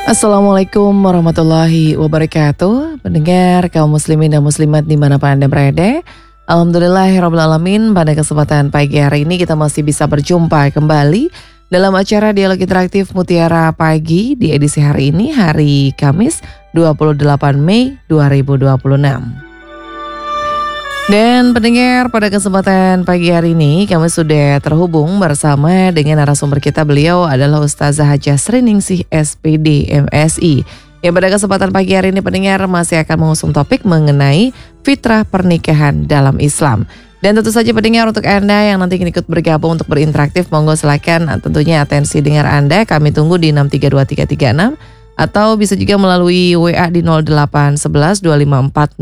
Assalamualaikum warahmatullahi wabarakatuh. Pendengar kaum muslimin dan muslimat dimanapun Anda berada, Alhamdulillahirrabbilalamin, pada kesempatan pagi hari ini kita masih bisa berjumpa kembali dalam acara Dialog Interaktif Mutiara Pagi di edisi hari ini, hari Kamis 28 Mei 2026. Dan pendengar, pada kesempatan pagi hari ini kami sudah terhubung bersama dengan narasumber kita. Beliau adalah Ustazah Hajah Sriningsih SPD MSI, yang pada kesempatan pagi hari ini pendengar masih akan mengusung topik mengenai fitrah pernikahan dalam Islam. Dan tentu saja pendengar, untuk Anda yang nanti ingin ikut bergabung untuk berinteraktif, monggo silakan tentunya atensi dengar Anda. Kami tunggu di 632336 atau bisa juga melalui WA di 0811 254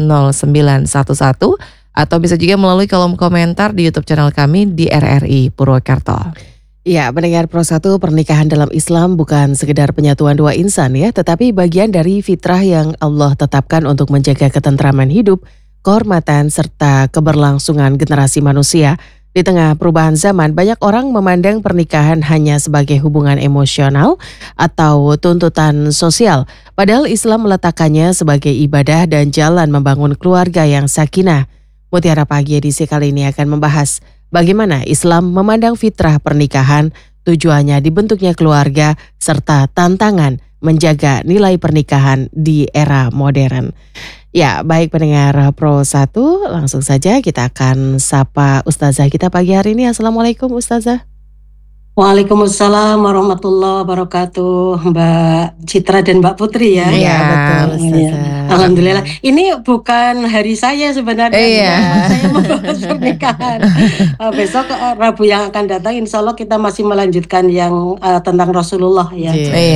0911, atau bisa juga melalui kolom komentar di YouTube channel kami di RRI Purwokerto. Ya, pendengar Pro 1, pernikahan dalam Islam bukan sekedar penyatuan dua insan ya, tetapi bagian dari fitrah yang Allah tetapkan untuk menjaga ketentraman hidup, kehormatan, serta keberlangsungan generasi manusia. Di tengah perubahan zaman, banyak orang memandang pernikahan hanya sebagai hubungan emosional atau tuntutan sosial. Padahal Islam meletakkannya sebagai ibadah dan jalan membangun keluarga yang sakinah. Mutiara Pagi edisi kali ini akan membahas bagaimana Islam memandang fitrah pernikahan, tujuannya dibentuknya keluarga, serta tantangan menjaga nilai pernikahan di era modern. Ya, baik pendengar Pro 1, langsung saja kita akan sapa Ustazah kita pagi hari ini. Assalamualaikum Ustazah. Waalaikumsalam warahmatullahi wabarakatuh, Mbak Citra dan Mbak Putri ya. Iya, betul Ustazah. Alhamdulillah. Ini bukan hari saya sebenarnya. Saya membahas pernikahan. Besok Rabu yang akan datang insya Allah kita masih melanjutkan yang tentang Rasulullah ya.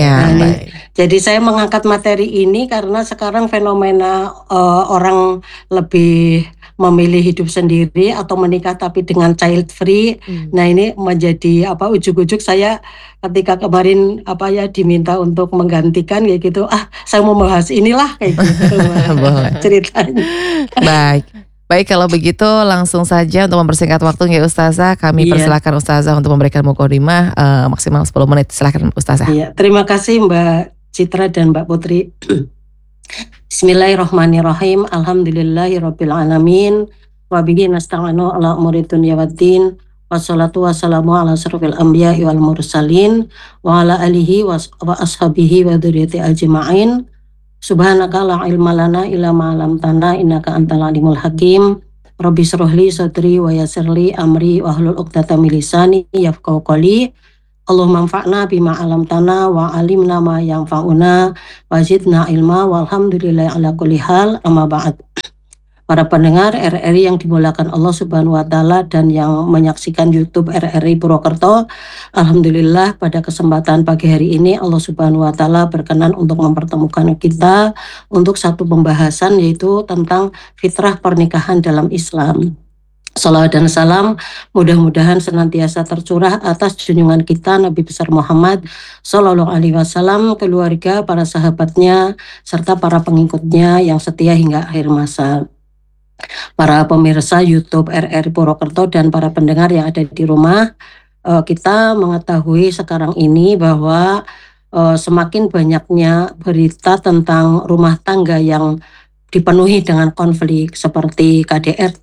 Jadi saya mengangkat materi ini karena sekarang fenomena orang lebih memilih hidup sendiri atau menikah tapi dengan child free. Nah, ini menjadi ujuk-ujuk saya ketika kemarin diminta untuk menggantikan kayak gitu. Saya mau bahas inilah kayak gitu. Ceritanya. Baik, kalau begitu langsung saja untuk mempersingkat waktu ya Ustazah, kami persilakan Ustazah untuk memberikan mukadimah maksimal 10 menit. Silakan Ustazah. Iya, terima kasih Mbak Citra dan Mbak Putri. Bismillahirrahmanirrahim. Alhamdulillahirabbil alamin. Wa bihi nasta'inu ala umuri dunya waddin. Wassalatu wassalamu ala asyrofil anbiya'i wal mursalin wa ala alihi wa ashabihi wa dzurriyyati ajma'in. Subhanaka la ilma lana illa ma 'allamtana innaka antal alimul hakim. Rabbi shrah li sadri wa yassir li amri wa hlul 'uqdatam min lisani yafqahu qawli. Allahumma anfa'na bima 'allamtana wa 'allimna ma yanfa'una wa zidna ilma walhamdulillahi ala kulli hal, amma ba'd. Para pendengar RRI yang dimuliakan Allah Subhanahu wa taala dan yang menyaksikan YouTube RRI Purwokerto, alhamdulillah pada kesempatan pagi hari ini Allah Subhanahu wa taala berkenan untuk mempertemukan kita untuk satu pembahasan, yaitu tentang fitrah pernikahan dalam Islam. Salawat dan salam mudah-mudahan senantiasa tercurah atas junjungan kita Nabi besar Muhammad Sallallahu Alaihi Wasallam, keluarga, para sahabatnya, serta para pengikutnya yang setia hingga akhir masa. Para pemirsa YouTube RRI Purwokerto dan para pendengar yang ada di rumah, kita mengetahui sekarang ini bahwa semakin banyaknya berita tentang rumah tangga yang dipenuhi dengan konflik seperti KDRT,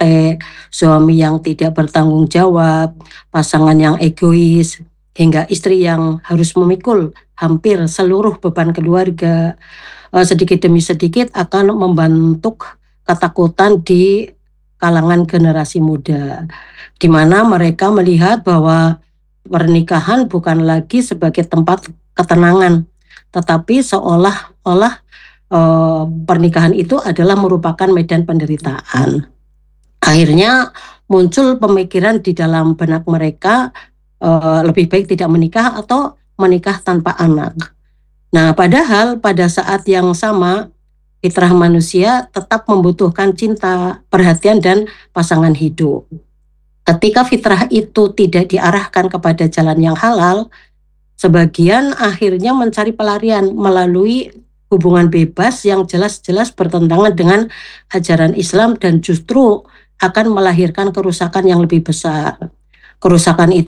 suami yang tidak bertanggung jawab, pasangan yang egois, hingga istri yang harus memikul hampir seluruh beban keluarga. Sedikit demi sedikit akan membentuk ketakutan di kalangan generasi muda, di mana mereka melihat bahwa pernikahan bukan lagi sebagai tempat ketenangan, tetapi seolah-olah pernikahan itu adalah merupakan medan penderitaan. Akhirnya muncul pemikiran di dalam benak mereka, lebih baik tidak menikah atau menikah tanpa anak. Nah, padahal pada saat yang sama fitrah manusia tetap membutuhkan cinta, perhatian, dan pasangan hidup. Ketika fitrah itu tidak diarahkan kepada jalan yang halal, sebagian akhirnya mencari pelarian melalui hubungan bebas yang jelas-jelas bertentangan dengan ajaran Islam dan justru akan melahirkan kerusakan yang lebih besar. Kerusakan itu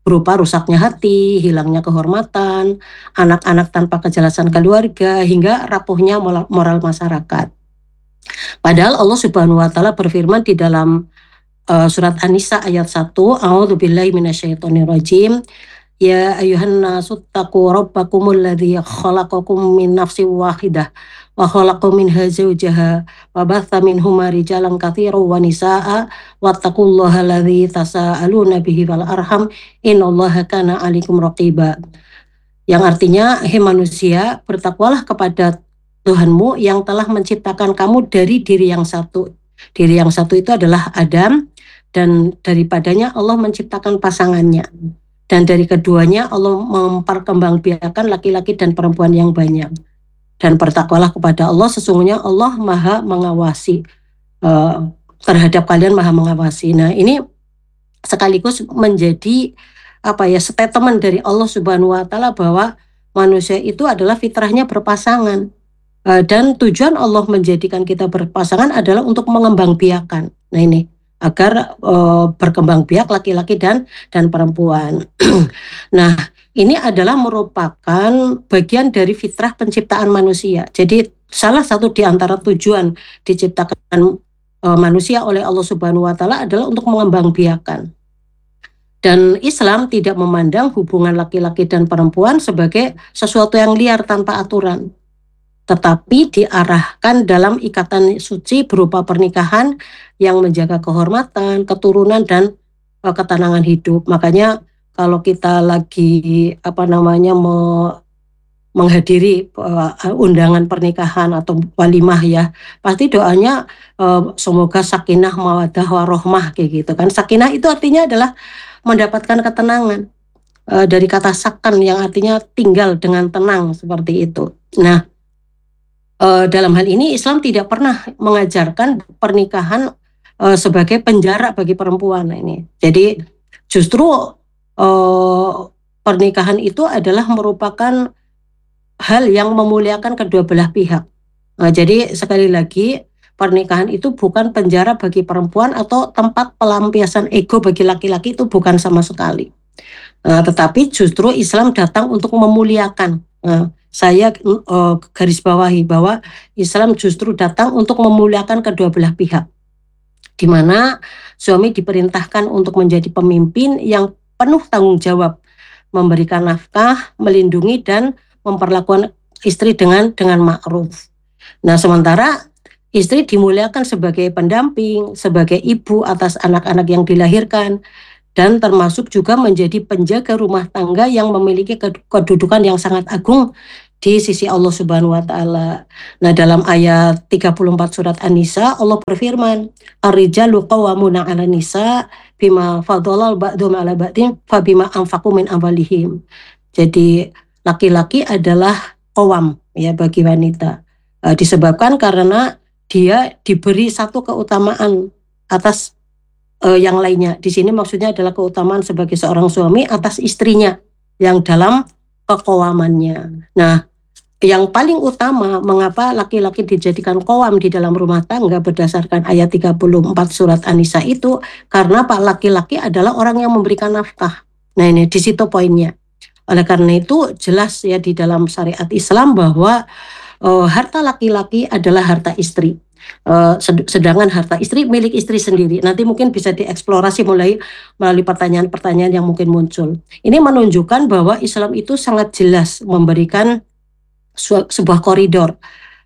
berupa rusaknya hati, hilangnya kehormatan, anak-anak tanpa kejelasan keluarga, hingga rapuhnya moral masyarakat. Padahal Allah Subhanahu wa taala berfirman di dalam surat An-Nisa ayat 1, A'udzubillahi minasyaitonirrajim. Ya ayuhan nasu taqu rabbakumul ladzi khalaqakum min nafsin wahidah wa khalaqa minha zawjaha wa batha minhuma rijalan katsiran wa nisaa wattaqullaha alladzi tasaaluna bihi wal arham innallaha kana 'alaikum raqiba. Yang artinya, hai manusia, bertakwalah kepada Tuhanmu yang telah menciptakan kamu dari diri yang satu. Diri yang satu itu adalah Adam, dan daripadanya Allah menciptakan pasangannya. Dan dari keduanya Allah memperkembangbiakan laki-laki dan perempuan yang banyak. Dan bertakwalah kepada Allah, sesungguhnya Allah maha mengawasi, terhadap kalian maha mengawasi. Nah, ini sekaligus menjadi statement dari Allah Subhanahu wa taala bahwa manusia itu adalah fitrahnya berpasangan. Dan tujuan Allah menjadikan kita berpasangan adalah untuk mengembangbiakan. Nah, ini agar berkembang biak laki-laki dan perempuan. Nah, ini adalah merupakan bagian dari fitrah penciptaan manusia. Jadi salah satu di antara tujuan diciptakan manusia oleh Allah Subhanahu wa taala adalah untuk mengembangbiakan. Dan Islam tidak memandang hubungan laki-laki dan perempuan sebagai sesuatu yang liar tanpa aturan, tetapi diarahkan dalam ikatan suci berupa pernikahan yang menjaga kehormatan, keturunan, dan ketenangan hidup. Makanya kalau kita lagi menghadiri undangan pernikahan atau walimah ya, pasti doanya semoga sakinah mawaddah warohmah kayak gitu kan. Sakinah itu artinya adalah mendapatkan ketenangan, dari kata sakan yang artinya tinggal dengan tenang, seperti itu. Nah, dalam hal ini Islam tidak pernah mengajarkan pernikahan sebagai penjara bagi perempuan. Nah, ini jadi justru pernikahan itu adalah merupakan hal yang memuliakan kedua belah pihak. Jadi sekali lagi, pernikahan itu bukan penjara bagi perempuan atau tempat pelampiasan ego bagi laki-laki, itu bukan sama sekali. Tetapi justru Islam datang untuk memuliakan. Saya garis bawahi bahwa Islam justru datang untuk memuliakan kedua belah pihak, di mana suami diperintahkan untuk menjadi pemimpin yang penuh tanggung jawab, memberikan nafkah, melindungi, dan memperlakukan istri dengan ma'ruf. Nah, sementara istri dimuliakan sebagai pendamping, sebagai ibu atas anak-anak yang dilahirkan, dan termasuk juga menjadi penjaga rumah tangga yang memiliki kedudukan yang sangat agung di sisi Allah Subhanahu wa taala. Nah, dalam ayat 34 surat An-Nisa, Allah berfirman, "Ar-rijalu qawwamuna 'alan nisa bima fadhalal ba'dhum 'ala ba'din fa bima anfaqu min amwalihim." Jadi laki-laki adalah qawam ya bagi wanita. Disebabkan karena dia diberi satu keutamaan atas yang lainnya. Di sini maksudnya adalah keutamaan sebagai seorang suami atas istrinya yang dalam keqawamannya. Nah, yang paling utama mengapa laki-laki dijadikan qawam di dalam rumah tangga berdasarkan ayat 34 surat An-Nisa itu, karena Pak laki-laki adalah orang yang memberikan nafkah. Nah, ini di situ poinnya. Oleh karena itu jelas ya di dalam syariat Islam bahwa harta laki-laki adalah harta istri, sedangkan harta istri milik istri sendiri. Nanti mungkin bisa dieksplorasi melalui pertanyaan-pertanyaan yang mungkin muncul. Ini menunjukkan bahwa Islam itu sangat jelas memberikan sebuah koridor.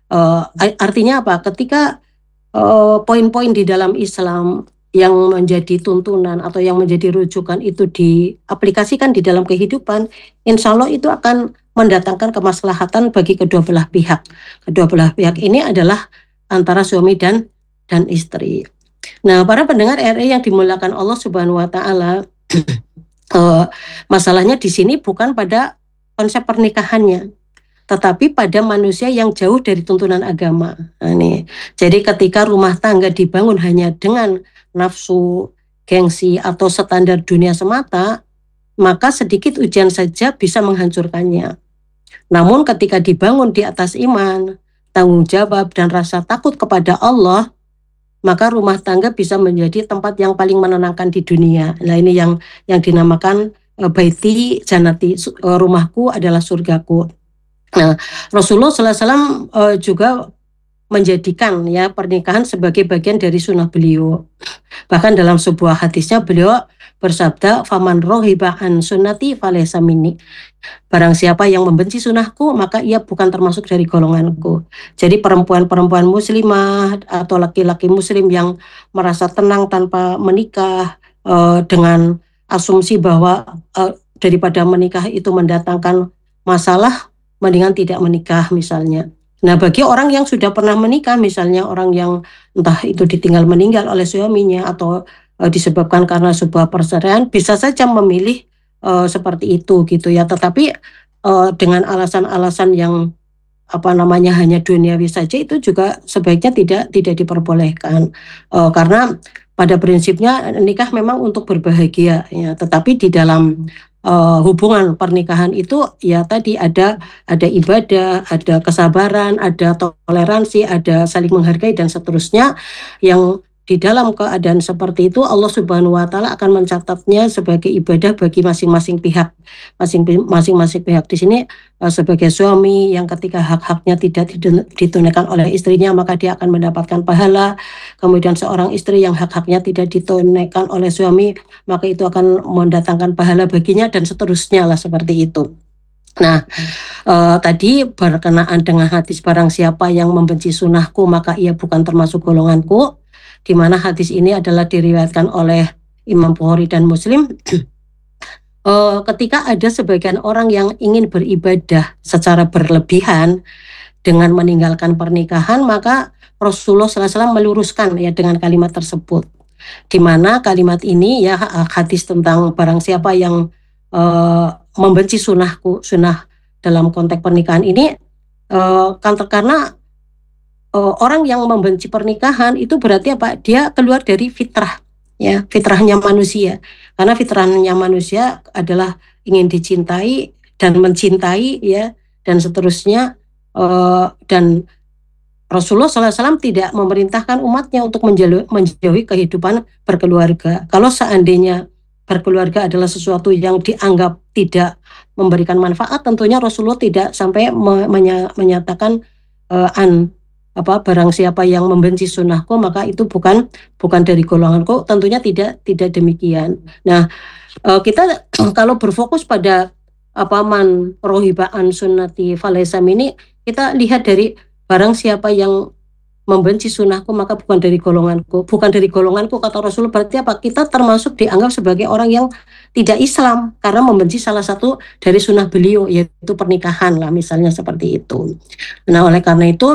Artinya apa? Ketika poin-poin di dalam Islam yang menjadi tuntunan atau yang menjadi rujukan itu diaplikasikan di dalam kehidupan, insya Allah itu akan mendatangkan kemaslahatan bagi kedua belah pihak. Kedua belah pihak ini adalah antara suami dan istri. Nah, para pendengar RI yang dimuliakan Allah Subhanahu wa taala, masalahnya di sini bukan pada konsep pernikahannya, tetapi pada manusia yang jauh dari tuntunan agama. Nah, nih. Jadi ketika rumah tangga dibangun hanya dengan nafsu, gengsi, atau standar dunia semata, maka sedikit ujian saja bisa menghancurkannya. Namun ketika dibangun di atas iman, tanggung jawab, dan rasa takut kepada Allah, maka rumah tangga bisa menjadi tempat yang paling menenangkan di dunia. Nah, ini yang dinamakan baiti janati, rumahku adalah surgaku. Nah, Rasulullah SAW juga menjadikan ya pernikahan sebagai bagian dari sunnah beliau. Bahkan dalam sebuah hadisnya beliau bersabda, "Faman rohiba an sunnati falaysa minni." Barang siapa yang membenci sunnahku, maka ia bukan termasuk dari golonganku. Jadi perempuan-perempuan muslimah atau laki-laki muslim yang merasa tenang tanpa menikah, dengan asumsi bahwa daripada menikah itu mendatangkan masalah, mendingan tidak menikah misalnya. Nah, bagi orang yang sudah pernah menikah, misalnya orang yang entah itu ditinggal meninggal oleh suaminya atau disebabkan karena sebuah perceraian, bisa saja memilih seperti itu gitu ya. Tetapi dengan alasan-alasan yang hanya duniawi saja, itu juga sebaiknya tidak diperbolehkan. Karena pada prinsipnya nikah memang untuk berbahagia ya, tetapi di dalam hubungan pernikahan itu ya tadi ada ibadah, ada kesabaran, ada toleransi, ada saling menghargai dan seterusnya, yang di dalam keadaan seperti itu Allah Subhanahu wa taala akan mencatatnya sebagai ibadah bagi masing-masing pihak. Masing-masing pihak di sini sebagai suami yang ketika hak-haknya tidak ditunaikan oleh istrinya, maka dia akan mendapatkan pahala. Kemudian seorang istri yang hak-haknya tidak ditunaikan oleh suami, maka itu akan mendatangkan pahala baginya dan seterusnya lah, seperti itu. Nah, tadi berkenaan dengan hadis barang siapa yang membenci sunnahku maka ia bukan termasuk golonganku, di mana hadis ini adalah diriwayatkan oleh Imam Bukhari dan Muslim. Ketika ada sebagian orang yang ingin beribadah secara berlebihan dengan meninggalkan pernikahan, maka Rasulullah SAW meluruskan ya dengan kalimat tersebut, di mana kalimat ini ya hadis tentang barang siapa yang membenci sunnahku, sunnah dalam konteks pernikahan ini, karena orang yang membenci pernikahan itu berarti apa? Dia keluar dari fitrah, ya, fitrahnya manusia. Karena fitrahnya manusia adalah ingin dicintai dan mencintai, ya, dan seterusnya. Dan Rasulullah SAW tidak memerintahkan umatnya untuk menjauhi kehidupan berkeluarga. Kalau seandainya berkeluarga adalah sesuatu yang dianggap tidak memberikan manfaat, tentunya Rasulullah tidak sampai menyatakan barang siapa yang membenci sunnahku maka itu bukan dari golonganku. Tentunya tidak demikian. Nah, kita kalau berfokus pada man rohibaan sunnati falaysa minni, kita lihat dari barang siapa yang membenci sunnahku maka bukan dari golonganku. Bukan dari golonganku kata Rasul, berarti apa? Kita termasuk dianggap sebagai orang yang tidak Islam karena membenci salah satu dari sunnah beliau, yaitu pernikahan lah, misalnya seperti itu. Nah, oleh karena itu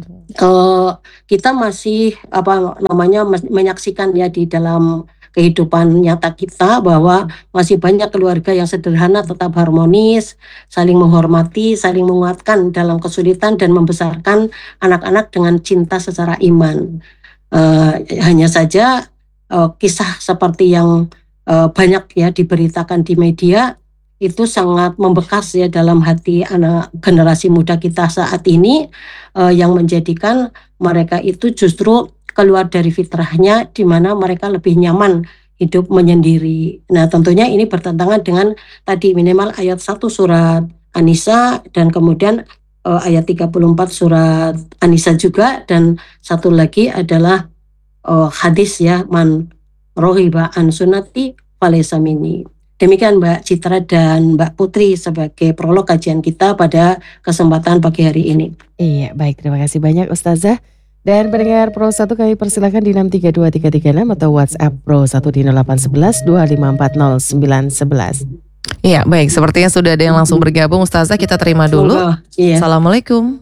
kita masih menyaksikan ya di dalam kehidupan nyata kita bahwa masih banyak keluarga yang sederhana tetap harmonis, saling menghormati, saling menguatkan dalam kesulitan dan membesarkan anak-anak dengan cinta secara iman. Hanya saja kisah seperti yang banyak ya diberitakan di media itu sangat membekas ya dalam hati anak generasi muda kita saat ini, yang menjadikan mereka itu justru keluar dari fitrahnya, di mana mereka lebih nyaman hidup menyendiri. Nah, tentunya ini bertentangan dengan tadi minimal ayat 1 surat An-Nisa dan kemudian ayat 34 surat An-Nisa juga, dan satu lagi adalah hadis ya, man rohiba an sunnati falaysa minni. Demikian Mbak Citra dan Mbak Putri sebagai prolog kajian kita pada kesempatan pagi hari ini. Iya, baik, terima kasih banyak Ustazah. Dan pendengar Pro 1 kami persilakan di 632336 atau WhatsApp Pro 1 di 0811 2540 911. Iya, baik, sepertinya sudah ada yang langsung bergabung. Ustazah, kita terima dulu. Iya. Assalamualaikum.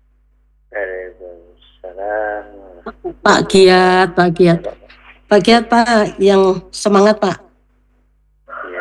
Waalaikumsalam. Pak Giat, Pak, yang semangat Pak. Ya,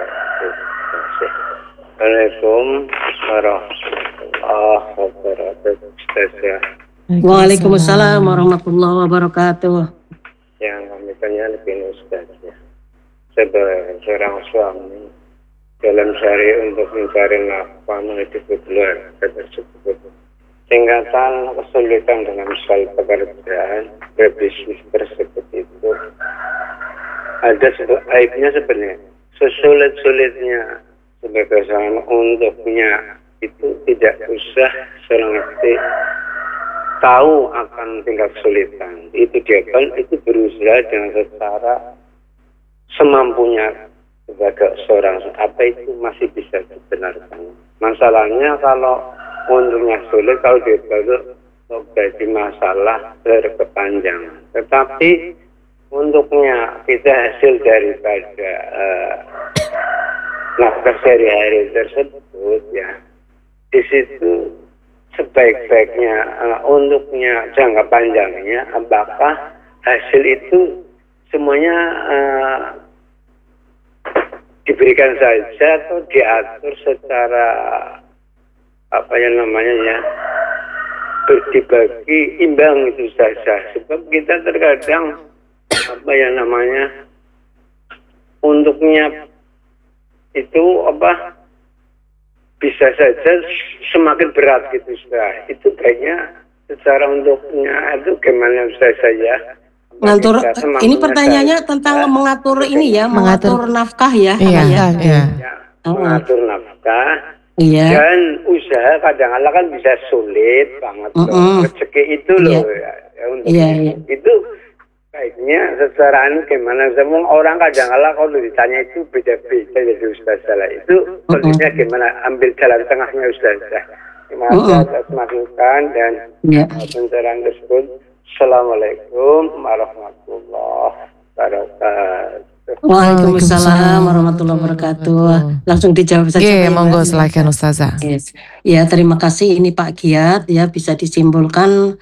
Assalamualaikum warahmatullahi wabarakatuh. Ustazah, Waalaikumsalam warahmatullahi wabarakatuh. yang kami tanya lebih Ustazah, sebagai seorang suami dalam sehari untuk mencari nafkah menghidupi keluarga tersebut, tingkatan kesulitan dengan soal pekerjaan berbisnis tersebut itu ada aibnya sebenarnya. Sesulit-sulitnya kebesaran untuknya itu tidak usah seorang istri tahu akan tingkat kesulitan. Itu dia kan itu berusaha dengan secara semampunya sebagai seorang apa itu masih bisa dibenarkan. Masalahnya kalau untuknya sulit, kalau dia baru jadi masalah berkepanjangan. Tetapi untuknya kita hasil daripada nafkah sehari-hari tersebut ya, di situ sebaik-baiknya untuknya jangka panjangnya apakah hasil itu semuanya diberikan saja atau diatur secara apa yang namanya ya dibagi imbang itu saja. Sebab kita terkadang apa yang namanya untuknya itu apa bisa saja semakin berat gitu Ustaz. Itu baiknya secara untuknya itu gimana Ustaz saya Ngatur ini pertanyaannya tentang mengatur ini ya, mengatur nafkah ya. Iya. Mengatur nafkah. Iya. Dan usaha kadang-kadang kan bisa sulit banget loh. Rezeki itu loh untuk itu baiknya secara gimana semua orang kadang-kadang kalau ditanya itu beda-beda jadi Ustaz salah itu kondisinya gimana, ambil jalan tengahnya Ustaz. Terima kasih atas masukan dan pencerahan tersebut. Assalamualaikum warahmatullahi wabarakatuh. Waalaikumsalam warahmatullahi wabarakatuh. Langsung dijawab saja. Oke, monggo silakan Ustazah. Yes. Ya, terima kasih ini Pak Giat ya, bisa disimpulkan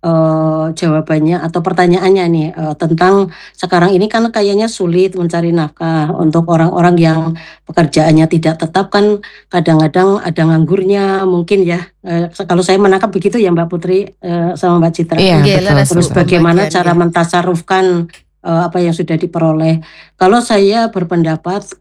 jawabannya atau pertanyaannya nih tentang sekarang ini kan kayaknya sulit mencari nafkah untuk orang-orang yang pekerjaannya tidak tetap, kan kadang-kadang ada nganggurnya mungkin ya. Kalau saya menangkap begitu ya Mbak Putri sama Mbak Citra. Iya, betul. Terus bagaimana cara mentasarufkan apa yang sudah diperoleh. Kalau saya berpendapat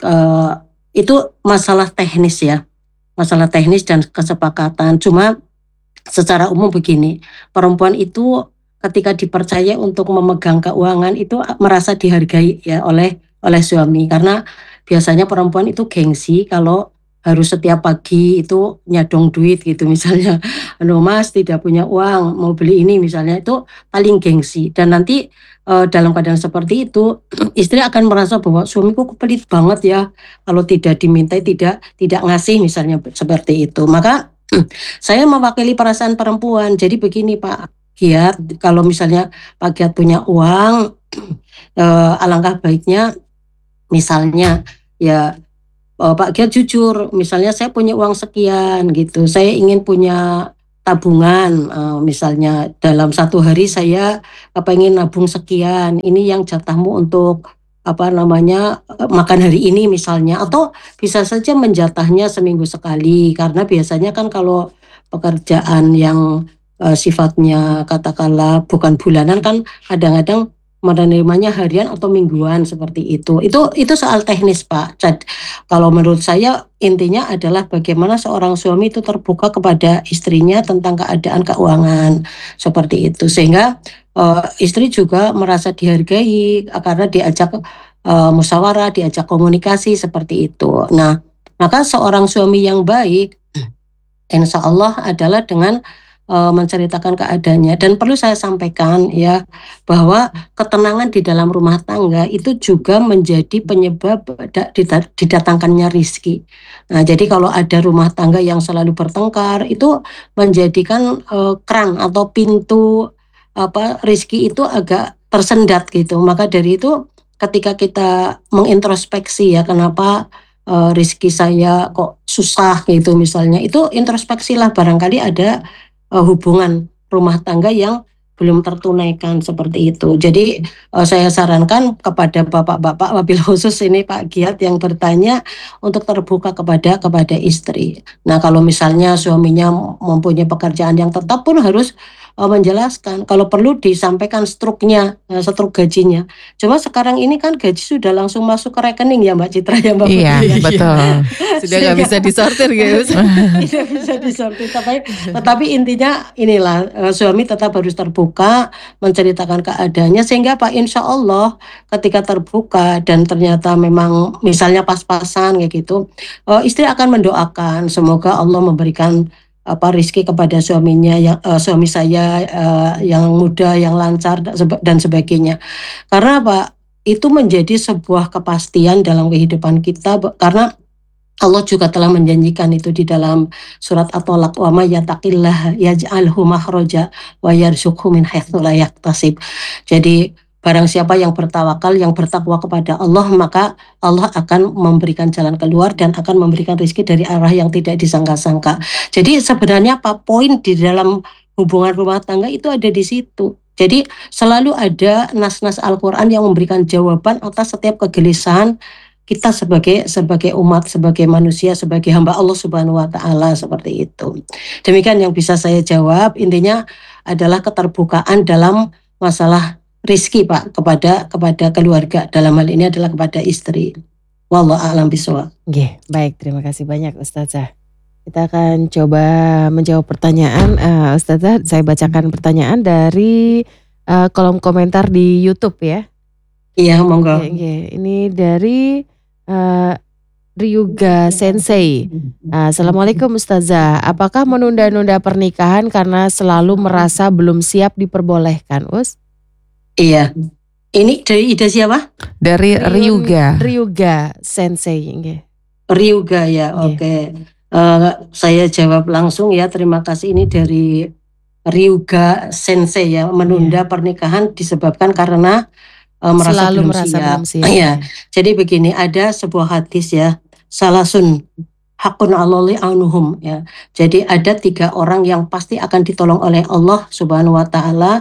itu masalah teknis ya, masalah teknis dan kesepakatan. Cuma secara umum begini, perempuan itu ketika dipercaya untuk memegang keuangan itu merasa dihargai ya oleh suami, karena biasanya perempuan itu gengsi kalau harus setiap pagi itu nyadong duit gitu misalnya. Mas tidak punya uang mau beli ini misalnya, itu paling gengsi. Dan nanti dalam keadaan seperti itu istri akan merasa bahwa suamiku pelit banget ya kalau tidak dimintai tidak ngasih misalnya seperti itu. Maka saya mewakili perasaan perempuan. Jadi begini Pak Giat, kalau misalnya Pak Giat punya uang, alangkah baiknya misalnya ya Pak Giat jujur, misalnya saya punya uang sekian gitu, saya ingin punya tabungan, misalnya dalam satu hari saya pengen nabung sekian, ini yang jatahmu untuk apa namanya makan hari ini misalnya, atau bisa saja menjatahnya seminggu sekali, karena biasanya kan kalau pekerjaan yang sifatnya katakanlah bukan bulanan kan kadang-kadang menerimanya harian atau mingguan seperti itu. Itu soal teknis Pak. Jadi, kalau menurut saya intinya adalah bagaimana seorang suami itu terbuka kepada istrinya tentang keadaan keuangan seperti itu, sehingga istri juga merasa dihargai karena diajak musyawarah, diajak komunikasi seperti itu. Nah, maka seorang suami yang baik insya Allah adalah dengan menceritakan keadaannya. Dan perlu saya sampaikan ya, bahwa ketenangan di dalam rumah tangga itu juga menjadi penyebab didatangkannya rizki. Nah, jadi kalau ada rumah tangga yang selalu bertengkar, itu menjadikan keran atau pintu rizki itu agak tersendat gitu. Maka dari itu ketika kita mengintrospeksi ya, kenapa rizki saya kok susah gitu misalnya, itu introspeksilah, barangkali ada hubungan rumah tangga yang belum tertunaikan seperti itu. Jadi saya sarankan kepada bapak-bapak, wabil khusus ini Pak Giat yang bertanya, untuk terbuka kepada istri. Nah, kalau misalnya suaminya mempunyai pekerjaan yang tetap pun harus menjelaskan kalau perlu disampaikan struknya, struk gajinya. Cuma sekarang ini kan gaji sudah langsung masuk ke rekening ya Mbak Citra ya Mbak Iya, Putri ya. betul. Sudah nggak bisa disortir gitu. Tidak bisa disortir, tetapi intinya inilah, suami tetap harus terbuka menceritakan keadaannya sehingga Pak insya Allah ketika terbuka dan ternyata memang misalnya pas-pasan kayak gitu, istri akan mendoakan semoga Allah memberikan rizki kepada suaminya yang suami saya yang muda, yang lancar dan sebagainya. Karena apa? Itu menjadi sebuah kepastian dalam kehidupan kita karena Allah juga telah menjanjikan itu di dalam surat At-Thalaq, wa may yattaqillah yaj'alhu makhraja wa yarzuqhu min haitsu la yahtasib. Jadi barang siapa yang bertawakal, yang bertakwa kepada Allah, maka Allah akan memberikan jalan keluar dan akan memberikan rezeki dari arah yang tidak disangka-sangka. Jadi sebenarnya apa poin di dalam hubungan rumah tangga itu ada di situ. Jadi selalu ada nas-nas Al-Quran yang memberikan jawaban atas setiap kegelisahan kita sebagai umat, sebagai manusia, sebagai hamba Allah Subhanahu wa taala, seperti itu. Demikian yang bisa saya jawab. Intinya adalah keterbukaan dalam masalah rizki Pak kepada keluarga. Dalam hal ini adalah kepada istri. Wallahu a'lam bishawab. Oke, baik, terima kasih banyak Ustazah. Kita akan coba menjawab pertanyaan Ustazah. Saya bacakan pertanyaan dari kolom komentar di YouTube ya. Iya, monggo. Oke, ini dari Ryuga Sensei. Assalamualaikum Ustazah. Apakah menunda-nunda pernikahan karena selalu merasa belum siap diperbolehkan, Us? Iya. Ini dari ide siapa? Dari Ryuga. Ryuga Sensei. Ryuga ya, oke. Saya jawab langsung ya. Terima kasih. Ini dari Ryuga Sensei ya. Menunda pernikahan disebabkan karena merasa belum siap. Ya. Jadi begini, ada sebuah hadis ya, salasun hakun aloli anuhum ya. Jadi ada 3 orang yang pasti akan ditolong oleh Allah Subhanahu wa taala.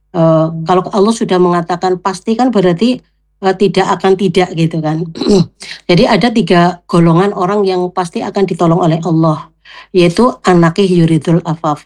Kalau Allah sudah mengatakan pasti kan berarti tidak akan tidak gitu kan. Jadi ada 3 golongan orang yang pasti akan ditolong oleh Allah, yaitu anakih yuridul afaf,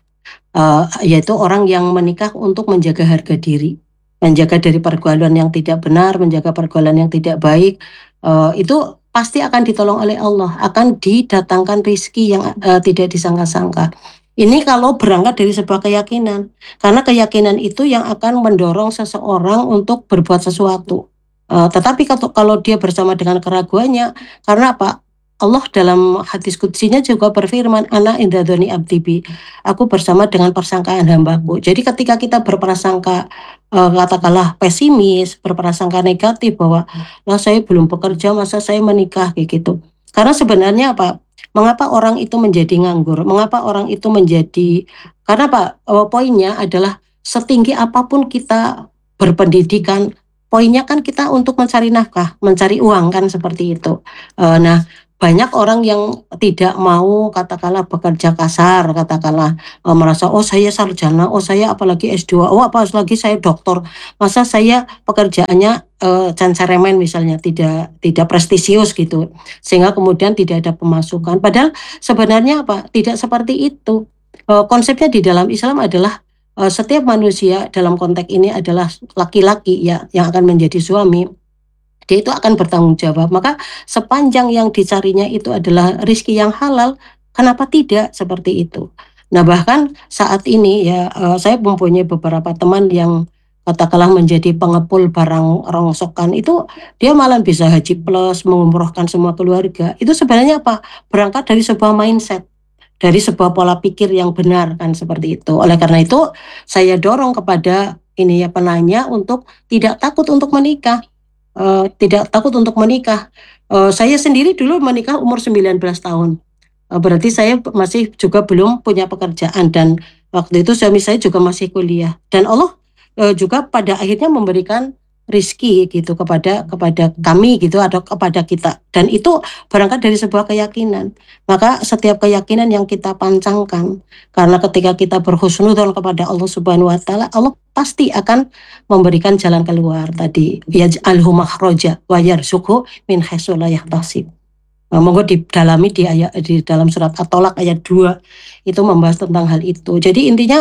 yaitu orang yang menikah untuk menjaga harga diri, menjaga dari pergaulan yang tidak benar, menjaga pergaulan yang tidak baik, itu pasti akan ditolong oleh Allah, akan didatangkan rizki yang tidak disangka-sangka. Ini kalau berangkat dari sebuah keyakinan, karena keyakinan itu yang akan mendorong seseorang untuk berbuat sesuatu. Tetapi kalau dia bersama dengan keraguannya, karena apa? Allah dalam hadis kutsinya juga berfirman, ana inda dzoni abdi bi, aku bersama dengan persangkaan hambaku. Jadi ketika kita berprasangka katakanlah pesimis, berprasangka negatif bahwa lah saya belum bekerja masa saya menikah kayak gitu. Karena sebenarnya apa? Mengapa orang itu menjadi nganggur? Mengapa orang itu menjadi, karena apa? Poinnya adalah setinggi apapun kita berpendidikan, poinnya kan kita untuk mencari nafkah, mencari uang kan, seperti itu. Nah, banyak orang yang tidak mau katakanlah bekerja kasar, katakanlah merasa oh saya sarjana, oh saya apalagi S2, oh apalagi saya doktor, masa saya pekerjaannya canceremen misalnya, tidak prestisius gitu, sehingga kemudian tidak ada pemasukan. Padahal sebenarnya apa? Tidak seperti itu. Konsepnya di dalam Islam adalah setiap manusia dalam konteks ini adalah laki-laki ya yang akan menjadi suami. Dia itu akan bertanggung jawab. Maka sepanjang yang dicarinya itu adalah rizki yang halal, kenapa tidak seperti itu? Nah bahkan saat ini ya saya mempunyai beberapa teman yang katakanlah menjadi pengepul barang rongsokan, itu dia malah bisa haji plus, mengumrohkan semua keluarga. Itu sebenarnya apa? Berangkat dari sebuah mindset, dari sebuah pola pikir yang benar kan, seperti itu. Oleh karena itu saya dorong kepada ini ya penanya untuk tidak takut untuk menikah. Tidak takut untuk menikah. Saya sendiri dulu menikah umur 19 tahun. Berarti saya masih juga belum punya pekerjaan, dan waktu itu suami saya juga masih kuliah. Dan Allah juga pada akhirnya memberikan rizki gitu kepada kami gitu, atau kepada kita. Dan itu berangkat dari sebuah keyakinan. Maka setiap keyakinan yang kita pancangkan, karena ketika kita berhusnudzon kepada Allah Subhanahu wa taala, Allah pasti akan memberikan jalan keluar tadi, yaj'alhu makhraja wa yarzuqhu min haitsu la yahtasib. Monggo didalami di dalam surat At-Thalaq ayat 2 itu membahas tentang hal itu. Jadi intinya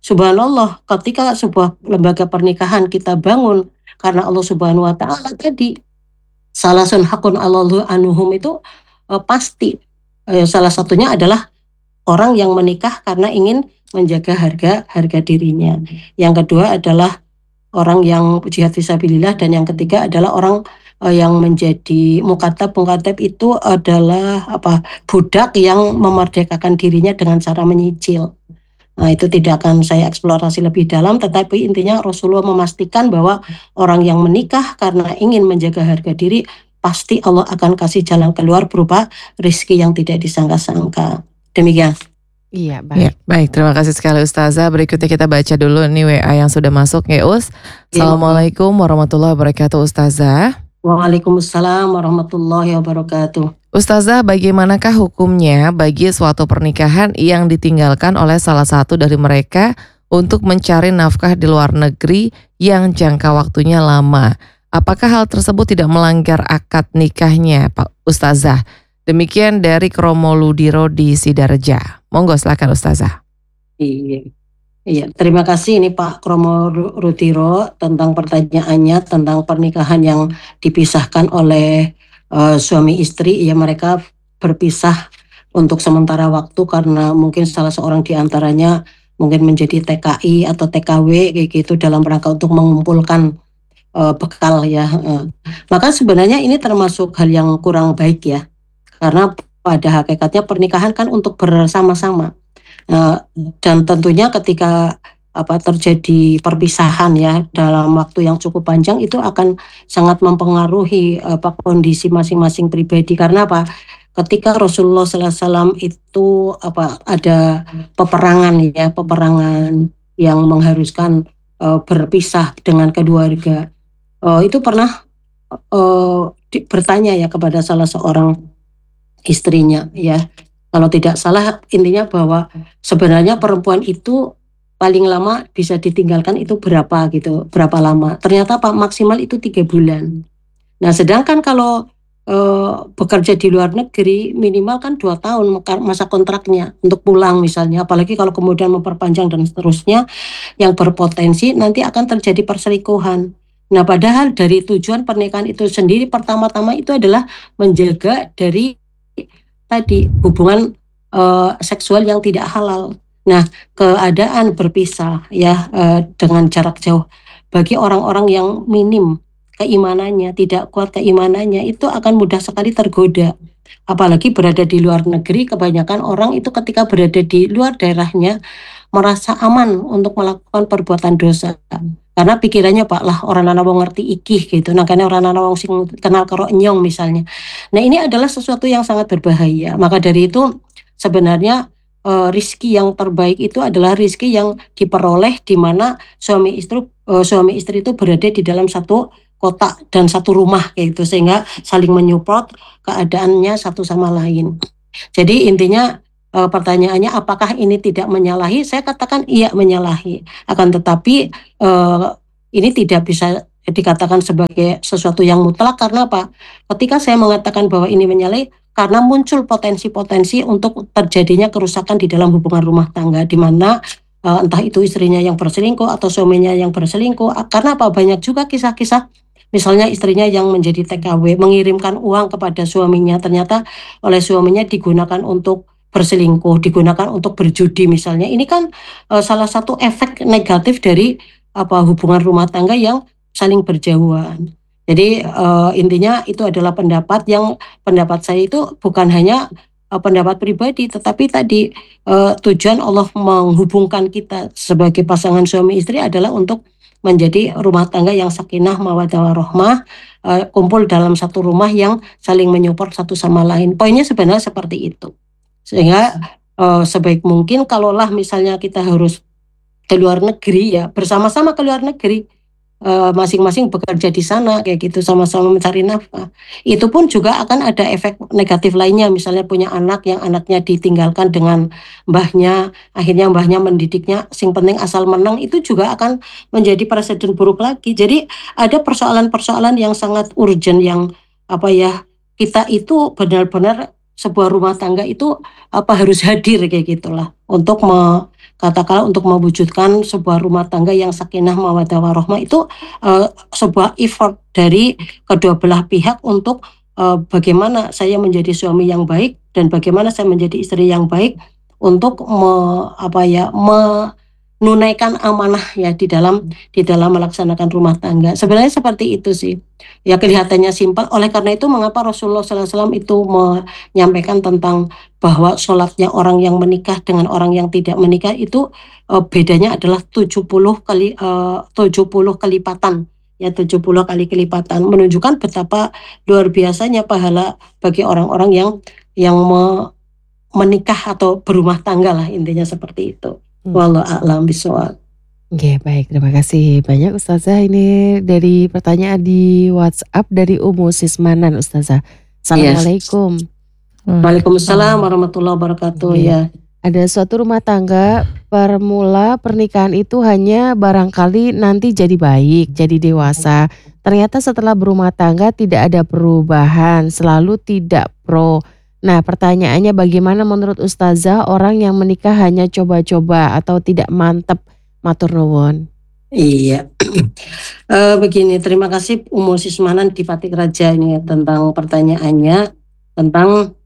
subhanallah ketika sebuah lembaga pernikahan kita bangun karena Allah Subhanahu wa taala tadi, salasun hakun Allahu anuhum itu pasti salah satunya adalah orang yang menikah karena ingin menjaga harga dirinya. Yang kedua adalah orang yang jihad fisabilillah, dan yang ketiga adalah orang yang menjadi mukatab. Mukatab itu adalah budak yang memerdekakan dirinya dengan cara menyicil. Nah, itu tidak akan saya eksplorasi lebih dalam, tetapi intinya Rasulullah memastikan bahwa orang yang menikah karena ingin menjaga harga diri, pasti Allah akan kasih jalan keluar berupa rezeki yang tidak disangka-sangka. Demikian. Iya, Ya, baik. baik, terima kasih sekali Ustazah. Berikutnya kita baca dulu nih WA yang sudah masuk ya Us. Assalamualaikum warahmatullahi wabarakatuh Ustazah. Waalaikumsalam warahmatullahi wabarakatuh. Ustazah, bagaimanakah hukumnya bagi suatu pernikahan yang ditinggalkan oleh salah satu dari mereka untuk mencari nafkah di luar negeri yang jangka waktunya lama? Apakah hal tersebut tidak melanggar akad nikahnya, Pak Ustazah? Demikian dari Kromo Ludiro di Sidareja. Monggo silakan Ustazah. Iya. Iya, terima kasih ini Pak Kromo Rutiro tentang pertanyaannya tentang pernikahan yang dipisahkan oleh suami istri. Ya, mereka berpisah untuk sementara waktu karena mungkin salah seorang di antaranya mungkin menjadi TKI atau TKW kayak gitu dalam rangka untuk mengumpulkan bekal ya. Maka sebenarnya ini termasuk hal yang kurang baik ya, karena pada hakikatnya pernikahan kan untuk bersama-sama. Dan tentunya ketika terjadi perpisahan ya dalam waktu yang cukup panjang, itu akan sangat mempengaruhi kondisi masing-masing pribadi. Karena apa? Ketika Rasulullah SAW itu ada peperangan yang mengharuskan berpisah dengan keluarga, itu pernah bertanya ya kepada salah seorang istrinya ya. Kalau tidak salah intinya bahwa sebenarnya perempuan itu paling lama bisa ditinggalkan itu berapa lama. Ternyata maksimal itu 3 bulan. Nah, sedangkan kalau bekerja di luar negeri minimal kan 2 tahun masa kontraknya untuk pulang misalnya. Apalagi kalau kemudian memperpanjang dan seterusnya, yang berpotensi nanti akan terjadi perselingkuhan. Nah, padahal dari tujuan pernikahan itu sendiri pertama-tama itu adalah menjaga dari tadi hubungan seksual yang tidak halal. Nah, keadaan berpisah ya dengan jarak jauh bagi orang-orang yang minim keimanannya, tidak kuat keimanannya, itu akan mudah sekali tergoda. Apalagi berada di luar negeri, kebanyakan orang itu ketika berada di luar daerahnya merasa aman untuk melakukan perbuatan dosa. Karena pikirannya Pak lah orang anak wong ngerti ikih gitu. Nah, karena orang anak wong sing kenal karo nyong misalnya. Nah, ini adalah sesuatu yang sangat berbahaya. Maka dari itu sebenarnya rizki yang terbaik itu adalah rizki yang diperoleh di mana suami istri itu berada di dalam satu kotak dan satu rumah kayak gitu, sehingga saling menyupport keadaannya satu sama lain. Jadi intinya pertanyaannya apakah ini tidak menyalahi? Saya katakan iya menyalahi. Akan tetapi ini tidak bisa dikatakan sebagai sesuatu yang mutlak. Karena apa? Ketika saya mengatakan bahwa ini menyalahi, karena muncul potensi-potensi untuk terjadinya kerusakan di dalam hubungan rumah tangga, di mana entah itu istrinya yang berselingkuh atau suaminya yang berselingkuh. Karena apa? Banyak juga kisah-kisah, misalnya istrinya yang menjadi TKW mengirimkan uang kepada suaminya, ternyata oleh suaminya digunakan untuk berselingkuh, digunakan untuk berjudi misalnya. Ini kan salah satu efek negatif dari hubungan rumah tangga yang saling berjauhan. Jadi intinya itu adalah pendapat saya itu bukan hanya pendapat pribadi, tetapi tadi tujuan Allah menghubungkan kita sebagai pasangan suami istri adalah untuk menjadi rumah tangga yang sakinah mawaddah warahmah, kumpul dalam satu rumah yang saling menyupport satu sama lain. Poinnya sebenarnya seperti itu. Sehingga sebaik mungkin kalaulah misalnya kita harus ke luar negeri, ya bersama-sama ke luar negeri, masing-masing bekerja di sana kayak gitu, sama-sama mencari nafkah. Itu pun juga akan ada efek negatif lainnya, misalnya punya anak yang anaknya ditinggalkan dengan mbahnya, akhirnya mbahnya mendidiknya sing penting asal menang, itu juga akan menjadi presiden buruk lagi. Jadi ada persoalan-persoalan yang sangat urgent yang kita itu benar-benar sebuah rumah tangga itu harus hadir kayak gitulah untuk katakanlah untuk mewujudkan sebuah rumah tangga yang sakinah mawaddah warahmah itu sebuah effort dari kedua belah pihak untuk bagaimana saya menjadi suami yang baik dan bagaimana saya menjadi istri yang baik untuk menunaikan amanah ya di dalam melaksanakan rumah tangga. Sebenarnya seperti itu sih. Ya kelihatannya simpel. Oleh karena itu mengapa Rasulullah SAW itu menyampaikan tentang bahwa sholatnya orang yang menikah dengan orang yang tidak menikah itu bedanya adalah 70 kelipatan. Ya 70 kali kelipatan menunjukkan betapa luar biasanya pahala bagi orang-orang yang menikah atau berumah tangga lah, intinya seperti itu. Wallahu a'lam bishawab. Oke, baik. Terima kasih banyak Ustazah. Ini dari pertanyaan di WhatsApp dari Umu Sismanan, Ustazah. Assalamualaikum. Waalaikumsalam warahmatullahi wabarakatuh. Ya. Ada suatu rumah tangga permula pernikahan itu hanya barangkali nanti jadi baik, jadi dewasa. Ternyata setelah berumah tangga tidak ada perubahan, selalu tidak pro. Nah, pertanyaannya bagaimana menurut Ustazah orang yang menikah hanya coba-coba atau tidak mantep? Matur nuwun. Iya. Begini, terima kasih Umu Sismanan di Patik Raja ini tentang pertanyaannya tentang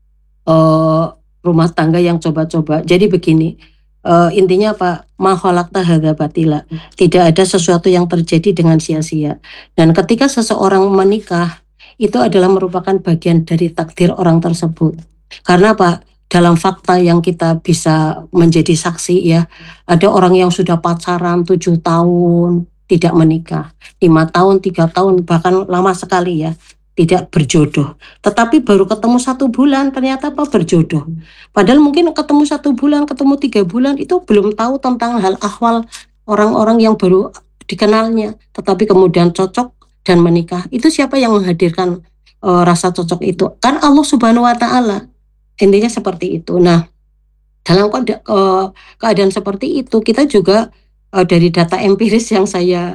rumah tangga yang coba-coba. Jadi begini, intinya apa? Ma khalaqta hadza batila. Tidak ada sesuatu yang terjadi dengan sia-sia. Dan ketika seseorang menikah, itu adalah merupakan bagian dari takdir orang tersebut. Karena apa? Dalam fakta yang kita bisa menjadi saksi ya, ada orang yang sudah pacaran 7 tahun tidak menikah, 5 tahun, 3 tahun, bahkan lama sekali ya, tidak berjodoh. Tetapi baru ketemu 1 bulan ternyata berjodoh. Padahal mungkin ketemu 1 bulan, ketemu 3 bulan itu belum tahu tentang hal ahwal orang-orang yang baru dikenalnya. Tetapi kemudian cocok dan menikah. Itu siapa yang menghadirkan rasa cocok itu? Kan Allah Subhanahu wa Ta'ala. Intinya seperti itu. Nah, dalam keadaan seperti itu kita juga dari data empiris yang saya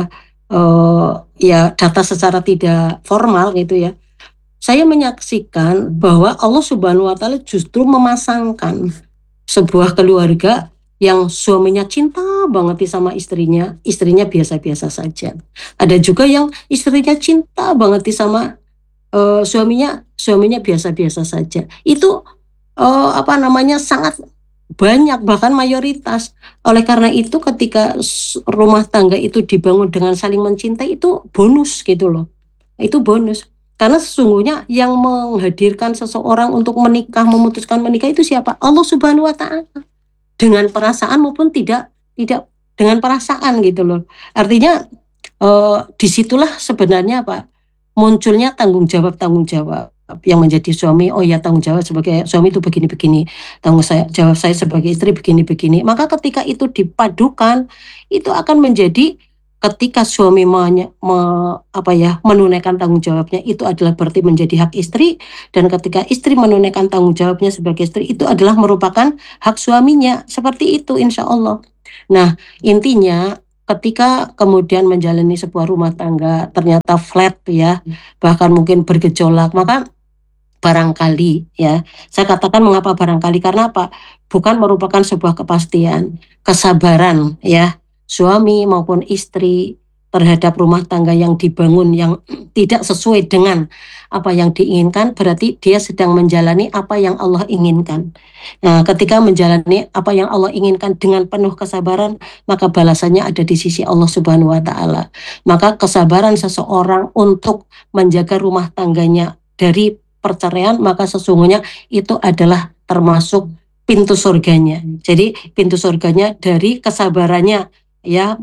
data secara tidak formal gitu ya. Saya menyaksikan bahwa Allah Subhanahu wa Ta'ala justru memasangkan sebuah keluarga yang suaminya cinta banget sama istrinya biasa-biasa saja. Ada juga yang istrinya cinta banget sama suaminya biasa-biasa saja. Itu sangat banyak, bahkan mayoritas. Oleh karena itu ketika rumah tangga itu dibangun dengan saling mencintai itu bonus gitu loh. Itu bonus. Karena sesungguhnya yang menghadirkan seseorang untuk menikah, memutuskan menikah itu siapa? Allah Subhanahu wa Ta'ala. Dengan perasaan maupun tidak dengan perasaan gitu loh. Artinya disitulah sebenarnya munculnya tanggung jawab yang menjadi suami. Oh ya, tanggung jawab sebagai suami itu begini-begini, tanggung jawab saya sebagai istri begini-begini. Maka ketika itu dipadukan, itu akan menjadi ketika suami menunaikan tanggung jawabnya, itu adalah berarti menjadi hak istri, dan ketika istri menunaikan tanggung jawabnya sebagai istri, itu adalah merupakan hak suaminya. Seperti itu insya Allah. Nah, intinya ketika kemudian menjalani sebuah rumah tangga ternyata flat ya, bahkan mungkin bergejolak, maka barangkali ya, saya katakan mengapa barangkali, karena apa? Bukan merupakan sebuah kepastian, kesabaran ya, suami maupun istri terhadap rumah tangga yang dibangun yang tidak sesuai dengan apa yang diinginkan, berarti dia sedang menjalani apa yang Allah inginkan. Nah, ketika menjalani apa yang Allah inginkan dengan penuh kesabaran, maka balasannya ada di sisi Allah Subhanahu wa Ta'ala. Maka kesabaran seseorang untuk menjaga rumah tangganya dari perceraian, maka sesungguhnya itu adalah termasuk pintu surganya. Jadi pintu surganya dari kesabarannya ya,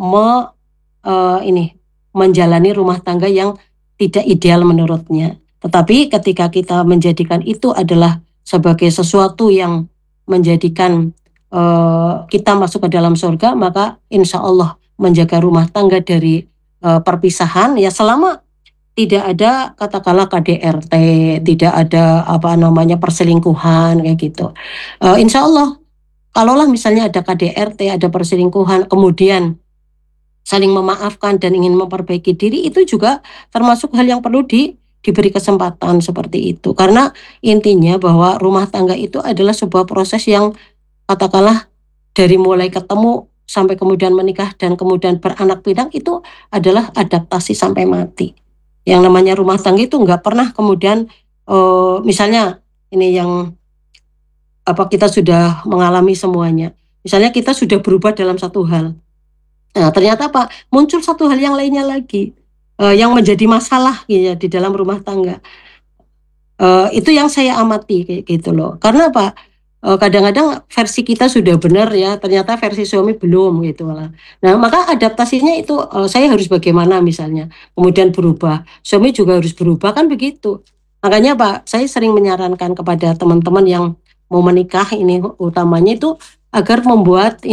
menjalani rumah tangga yang tidak ideal menurutnya. Tetapi ketika kita menjadikan itu adalah sebagai sesuatu yang menjadikan kita masuk ke dalam surga, maka insya Allah menjaga rumah tangga dari perpisahan ya, selama tidak ada katakanlah KDRT, tidak ada perselingkuhan kayak gitu. Insya Allah kalaulah misalnya ada KDRT, ada perselingkuhan, kemudian saling memaafkan dan ingin memperbaiki diri, itu juga termasuk hal yang perlu diberi kesempatan seperti itu. Karena intinya bahwa rumah tangga itu adalah sebuah proses yang katakanlah dari mulai ketemu sampai kemudian menikah dan kemudian beranak pinak itu adalah adaptasi sampai mati. Yang namanya rumah tangga itu nggak pernah kemudian misalnya ini yang kita sudah mengalami semuanya. Misalnya kita sudah berubah dalam satu hal. Nah, ternyata muncul satu hal yang lainnya lagi yang menjadi masalah ya di dalam rumah tangga. Itu yang saya amati kayak gitu loh. Karena kadang-kadang versi kita sudah benar ya, ternyata versi suami belum gitu lah. Nah, maka adaptasinya itu saya harus bagaimana misalnya, kemudian berubah. Suami juga harus berubah kan begitu. Makanya saya sering menyarankan kepada teman-teman yang mau menikah ini utamanya itu agar membuat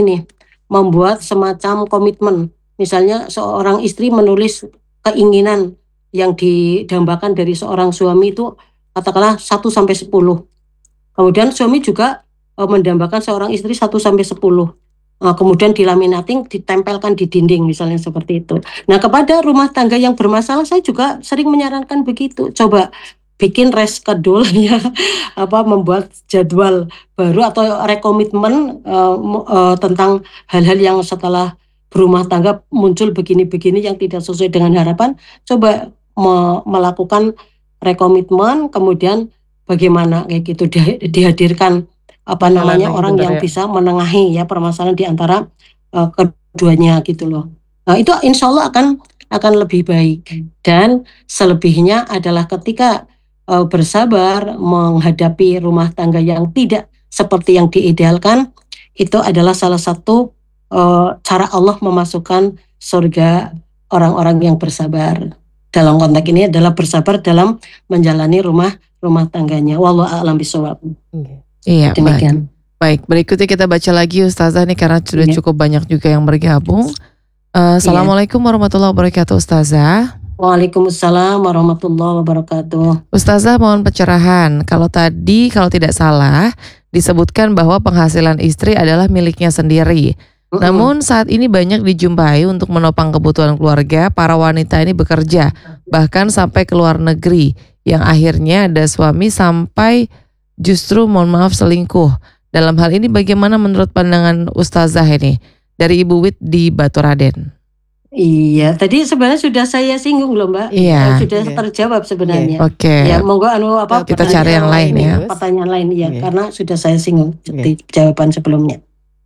semacam komitmen. Misalnya seorang istri menulis keinginan yang didambakan dari seorang suami itu katakanlah 1-10. Kemudian suami juga mendambakan seorang istri 1-10. Kemudian dilaminating, ditempelkan di dinding misalnya seperti itu. Nah, kepada rumah tangga yang bermasalah saya juga sering menyarankan begitu. Coba bikin reschedule ya, membuat jadwal baru atau rekomitmen tentang hal-hal yang setelah berumah tangga muncul begini-begini yang tidak sesuai dengan harapan. Coba melakukan rekomitmen, kemudian bagaimana kayak gitu dihadirkan orang yang bisa menengahi ya permasalahan di antara keduanya gitu loh. Nah, itu insya Allah akan lebih baik. Dan selebihnya adalah ketika bersabar menghadapi rumah tangga yang tidak seperti yang diidealkan, itu adalah salah satu cara Allah memasukkan surga orang-orang yang bersabar. Dalam konteks ini adalah bersabar dalam menjalani rumah tangganya. Wallahu a'lam bishawab. Iya, demikian. Baik, berikutnya kita baca lagi Ustazah nih karena sudah cukup banyak juga yang bergabung. Assalamualaikum warahmatullahi wabarakatuh Ustazah. Waalaikumsalam warahmatullahi wabarakatuh. Ustazah mohon pencerahan. Kalau tidak salah disebutkan bahwa penghasilan istri adalah miliknya sendiri. Namun saat ini banyak dijumpai untuk menopang kebutuhan keluarga, para wanita ini bekerja, bahkan sampai ke luar negeri, yang akhirnya ada suami sampai justru mohon maaf selingkuh. Dalam hal ini bagaimana menurut pandangan Ustazah ini? Dari Ibu Wit di Batu Raden. Iya, tadi sebenarnya sudah saya singgung loh Mbak. Iya. Sudah terjawab sebenarnya. Oke. Ya, monggo kita cari yang lain ya. Pertanyaan lain ya, karena sudah saya singgung di jawaban sebelumnya.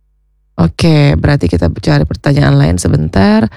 Oke, berarti kita cari pertanyaan lain sebentar.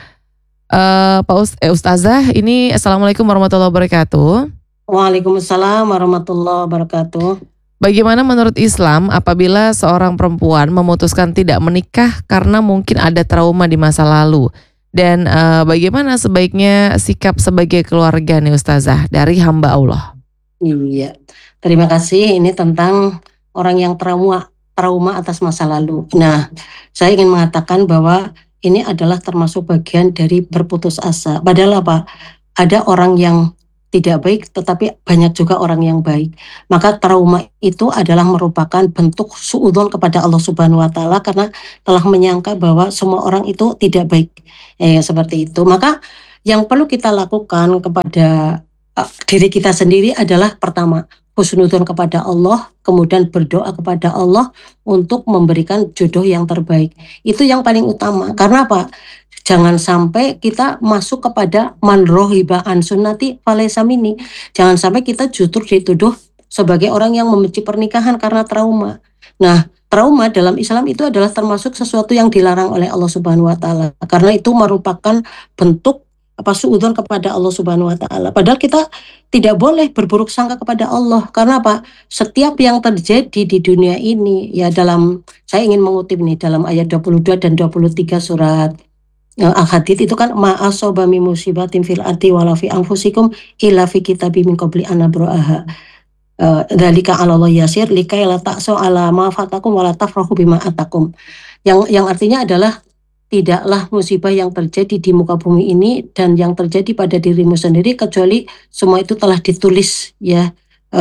Ustazah, ini Assalamualaikum warahmatullahi wabarakatuh. Waalaikumsalam warahmatullahi wabarakatuh. Bagaimana menurut Islam apabila seorang perempuan memutuskan tidak menikah karena mungkin ada trauma di masa lalu? Dan bagaimana sebaiknya sikap sebagai keluarga nih Ustazah dari hamba Allah? Iya, terima kasih. Ini tentang orang yang trauma atas masa lalu. Nah, saya ingin mengatakan bahwa ini adalah termasuk bagian dari berputus asa. Padahal ada orang yang tidak baik, tetapi banyak juga orang yang baik. Maka trauma itu adalah merupakan bentuk suudzon kepada Allah Subhanahu wa Ta'ala karena telah menyangka bahwa semua orang itu tidak baik. Seperti itu. Maka yang perlu kita lakukan kepada diri kita sendiri adalah pertama, husnudzon kepada Allah, kemudian berdoa kepada Allah untuk memberikan jodoh yang terbaik. Itu yang paling utama. Karena jangan sampai kita masuk kepada man rohiba an sunnati falaysa minni. Jangan sampai kita justru dituduh sebagai orang yang membenci pernikahan karena trauma. Nah, trauma dalam Islam itu adalah termasuk sesuatu yang dilarang oleh Allah Subhanahu wa Ta'ala. Karena itu merupakan bentuk suudzon kepada Allah Subhanahu wa Ta'ala. Padahal kita tidak boleh berburuk sangka kepada Allah. Karena setiap yang terjadi di dunia ini ya saya ingin mengutip nih dalam ayat 22 dan 23 surat Al-Hadid itu kan ma'asoba min musibatin fil ardi wala fi anfusikum illa fi kitabim min qabli an nabra'aha. Dzalika 'ala Allah yasir likai la ta'su 'ala ma fatakum wa la tafrahu bima atakum. Yang artinya adalah tidaklah musibah yang terjadi di muka bumi ini dan yang terjadi pada dirimu sendiri kecuali semua itu telah ditulis ya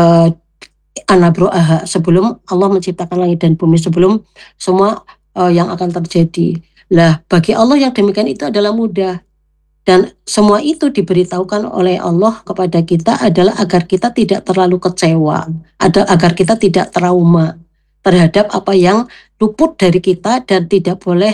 anabro'aha sebelum Allah menciptakan langit dan bumi, sebelum semua yang akan terjadi. Lah bagi Allah yang demikian itu adalah mudah Dan semua itu diberitahukan oleh Allah kepada kita adalah agar kita tidak terlalu kecewa, agar kita tidak trauma terhadap apa yang luput dari kita, dan tidak boleh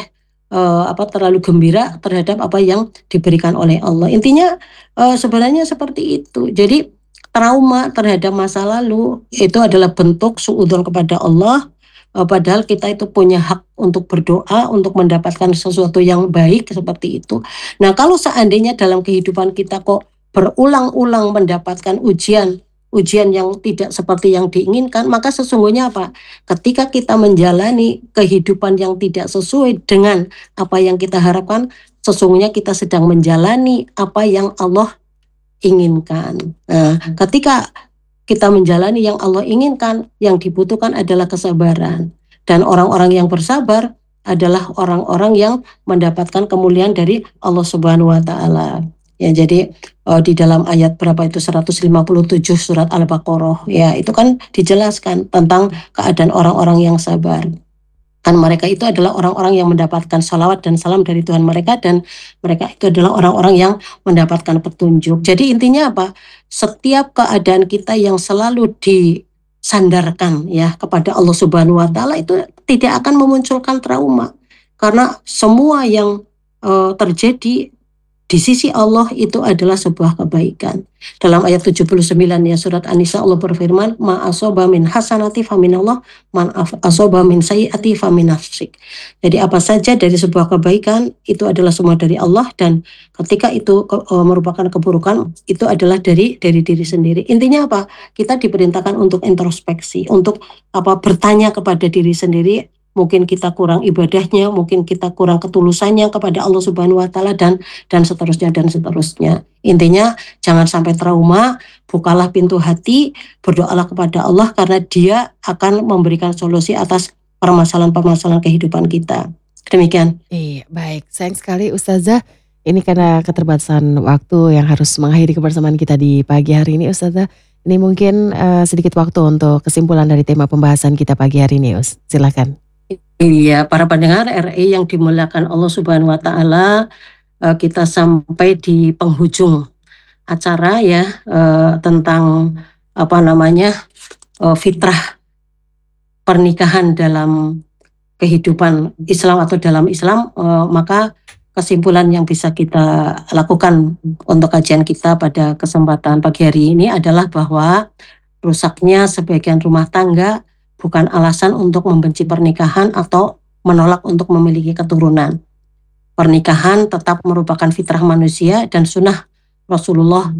terlalu gembira terhadap apa yang diberikan oleh Allah. Intinya sebenarnya seperti itu. Jadi trauma terhadap masa lalu itu adalah bentuk suudzon kepada Allah. Padahal kita itu punya hak untuk berdoa, untuk mendapatkan sesuatu yang baik seperti itu. Nah, kalau seandainya dalam kehidupan kita kok berulang-ulang mendapatkan ujian yang tidak seperti yang diinginkan, maka sesungguhnya apa? Ketika kita menjalani kehidupan yang tidak sesuai dengan apa yang kita harapkan, sesungguhnya kita sedang menjalani apa yang Allah inginkan. Nah, ketika kita menjalani yang Allah inginkan, yang dibutuhkan adalah kesabaran. Dan orang-orang yang bersabar adalah orang-orang yang mendapatkan kemuliaan dari Allah Subhanahu wa taala. Ya, jadi di dalam ayat berapa itu 157 surat Al-Baqarah, ya itu kan dijelaskan tentang keadaan orang-orang yang sabar. Kan mereka itu adalah orang-orang yang mendapatkan salawat dan salam dari Tuhan mereka, dan mereka itu adalah orang-orang yang mendapatkan petunjuk. Jadi intinya apa? Setiap keadaan kita yang selalu disandarkan ya kepada Allah Subhanahu wa taala itu tidak akan memunculkan trauma. Karena semua yang terjadi di sisi Allah itu adalah sebuah kebaikan. Dalam ayat 79 ya surat An-Nisa, Allah berfirman, ma asoba min hasanati faminallah, man asoba min sayyiati faminafsik. Jadi apa saja dari sebuah kebaikan itu adalah semua dari Allah, dan ketika itu merupakan keburukan itu adalah dari diri sendiri. Intinya apa? Kita diperintahkan untuk introspeksi, untuk bertanya kepada diri sendiri. Mungkin kita kurang ibadahnya, mungkin kita kurang ketulusannya kepada Allah Subhanahu wa taala, dan seterusnya dan seterusnya. Intinya jangan sampai trauma, bukalah pintu hati, berdoalah kepada Allah karena Dia akan memberikan solusi atas permasalahan-permasalahan kehidupan kita. Demikian. Iya, baik. Sayang sekali Ustazah, ini karena keterbatasan waktu yang harus mengakhiri kebersamaan kita di pagi hari ini Ustazah. Ini mungkin sedikit waktu untuk kesimpulan dari tema pembahasan kita pagi hari ini, silakan. Iya, para pendengar RI yang dimuliakan Allah Subhanahu wa taala, kita sampai di penghujung acara ya, tentang fitrah pernikahan dalam kehidupan Islam atau dalam Islam. Maka kesimpulan yang bisa kita lakukan untuk kajian kita pada kesempatan pagi hari ini adalah bahwa rusaknya sebagian rumah tangga bukan alasan untuk membenci pernikahan atau menolak untuk memiliki keturunan. Pernikahan tetap merupakan fitrah manusia dan sunnah Rasulullah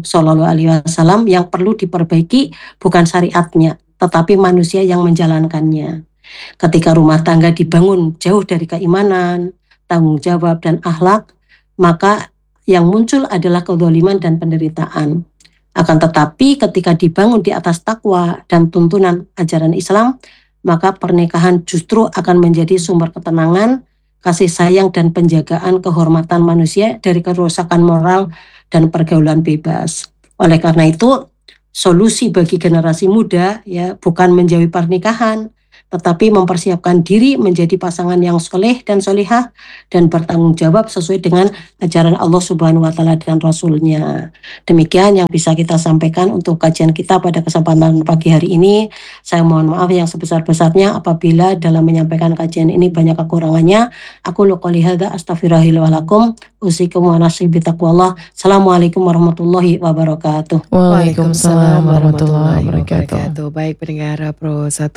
SAW yang perlu diperbaiki, bukan syariatnya, tetapi manusia yang menjalankannya. Ketika rumah tangga dibangun jauh dari keimanan, tanggung jawab, dan akhlak, maka yang muncul adalah kezaliman dan penderitaan. Akan tetapi ketika dibangun di atas takwa dan tuntunan ajaran Islam, maka pernikahan justru akan menjadi sumber ketenangan, kasih sayang, dan penjagaan kehormatan manusia dari kerusakan moral dan pergaulan bebas. Oleh karena itu, solusi bagi generasi muda ya bukan menjauhi pernikahan, tetapi mempersiapkan diri menjadi pasangan yang soleh dan solihah dan bertanggung jawab sesuai dengan ajaran Allah Subhanahu wa taala dan Rasul-Nya. Demikian yang bisa kita sampaikan untuk kajian kita pada kesempatan pagi hari ini. Saya mohon maaf yang sebesar-besarnya apabila dalam menyampaikan kajian ini banyak kekurangannya. Aku qouli hadza astaghfirullahi wa lakum, usikum wa nafsi bitaqwallah. Assalamualaikum warahmatullahi wabarakatuh. Waalaikumsalam warahmatullahi wabarakatuh. Baik pendengar Pro 1,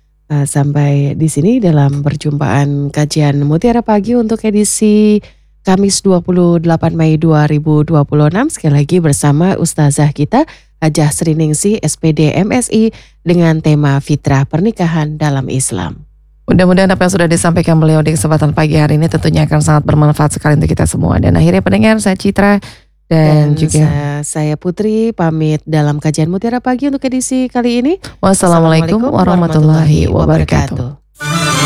sampai di sini dalam perjumpaan kajian Mutiara Pagi untuk edisi Kamis 28 Mei 2026. Sekali lagi bersama Ustazah kita Hajah Sriningsih SPD MSI dengan tema fitrah pernikahan dalam Islam. Mudah-mudahan apa yang sudah disampaikan beliau di kesempatan pagi hari ini tentunya akan sangat bermanfaat sekali untuk kita semua. Dan akhirnya pendengar, saya Citra dan juga saya Putri pamit dalam kajian Mutiara Pagi untuk edisi kali ini. Wassalamualaikum warahmatullahi wabarakatuh.